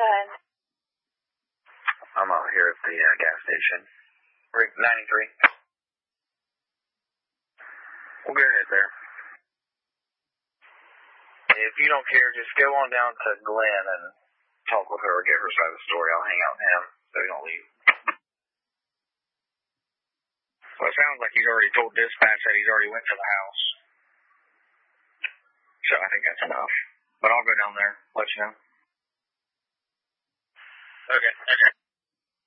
10. I'm out here at the gas station. Rig 93. We'll get it there. If you don't care, just go on down to Glenn and talk with her or get her side of the story. I'll hang out with him so you don't leave. So it sounds like he's already told dispatch that he's already went to the house. So I think that's enough. But I'll go down there, let you know. Okay.